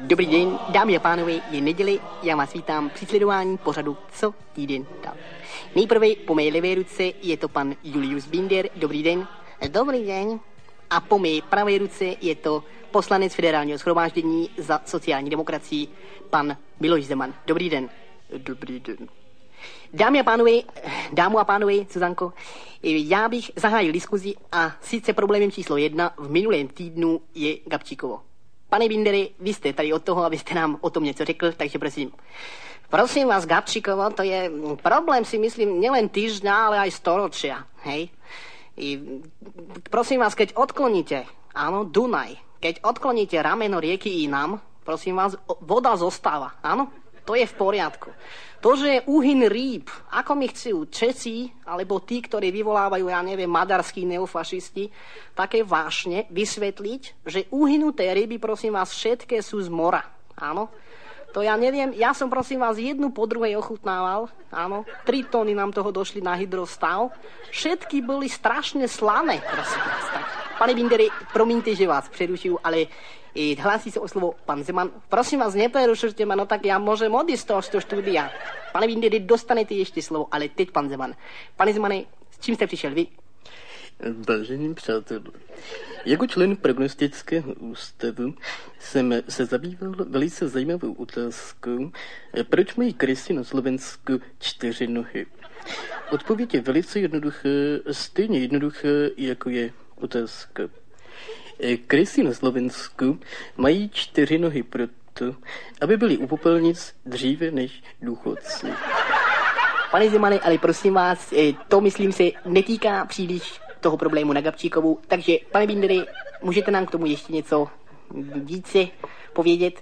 Dobrý den, dámy a pánové, je neděli, já vás vítám při sledování pořadu Co týden dál. Nejprve po mé levé ruce je to pan Julius Binder, dobrý den. Dobrý den. A po mé pravé ruce je to poslanec Federálního shromáždění za sociální demokracii, pan Miloš Zeman. Dobrý den. Dobrý den. Dámy a pánové, Suzanko, já bych zahájil diskuzi a sice problémem číslo 1 v minulém týdnu je Gabčíkovo. Pane Bindere, vy jste tady od toho, abyste nám o tom něco řekl, takže prosím. Prosím vás, Gabčíkovo, to je problém, si myslím, nielen týždňa, ale aj storočia, hej? Prosím vás, keď odkloníte, áno, Dunaj, keď odkloníte rameno rieky Inam, prosím vás, voda zostáva, áno? To je v poriadku. To, že je úhyn rýb, ako mi chcú Česi, alebo tí, ktorí vyvolávajú, ja neviem, maďarskí neofašisti, také vášne vysvetliť, že uhynuté ryby, prosím vás, všetké sú z mora. Áno? To ja neviem, ja som, prosím vás, jednu po druhej ochutnával, áno? 3 tony nám toho došli na hydrostav. Všetky boli strašne slané, prosím vás. Tak, pane Bindere, promiňte, že vás přerušujú, ale hlásí sa o slovo pán Zeman. Prosím vás, neprerušujte ma, no tak ja môžem odísť z toho štúdia. Pane Bindere, dostanete ešte slovo, ale teď pán Zeman. Pane Zemane, s čím ste prišiel vy? Vážení přátelé, jako člen prognostického ústavu jsem se zabýval velice zajímavou otázkou, proč mají krysy na Slovensku 4 nohy. Odpověď je velice jednoduchá, stejně jednoduchá, jako je otázka. Krysy na Slovensku mají 4 nohy proto, aby byly u popelnic dříve než důchodci. Pane Zemane, ale prosím vás, to myslím se netýká příliš toho problému na Gabčíkovu, takže pane Bindere, můžete nám k tomu ještě něco více povědět?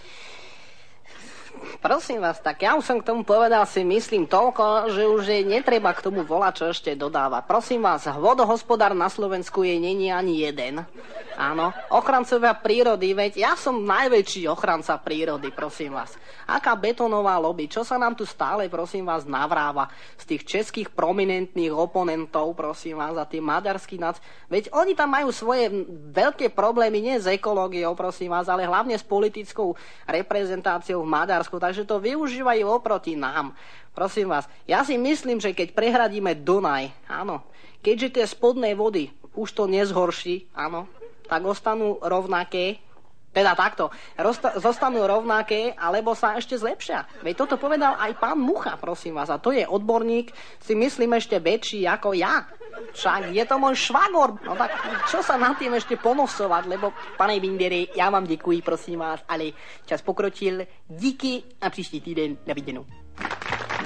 Prosím vás, tak ja už som k tomu povedal, si myslím toľko, že už netreba k tomu volať, čo ešte dodávať. Prosím vás, vodohospodár na Slovensku není ani jeden. Áno, ochrancovia prírody, veď ja som najväčší ochranca prírody, prosím vás. Aká betónová lobby, čo sa nám tu stále, prosím vás, navráva z tých českých prominentných oponentov, prosím vás, a tí maďarskí veď oni tam majú svoje veľké problémy, nie s ekológiou, prosím vás, ale hlavne s politickou reprezentáciou v Maďarsku, takže to využívajú oproti nám. Prosím vás, ja si myslím, že keď prehradíme Dunaj, áno, keďže tie spodné vody už to nezhorší, áno, tak ostanú rovnaké, teda takto, zostanú rovnaké, alebo sa ešte zlepšia. Veď toto povedal aj pán Mucha, prosím vás, a to je odborník, si myslím, ešte väčší ako ja. Však je to môj švagor, no tak čo sa nad tým ešte ponosovať, lebo... Pane Bindere, já vám děkuji, prosím vás, ale čas pokročil. Díky a příští týden na viděnou.